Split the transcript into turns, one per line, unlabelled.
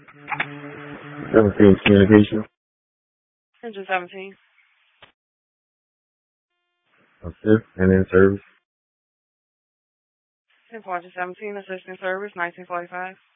17 communication.
Engine 17.
Assist and in service.
10.17, assisting service, 1945.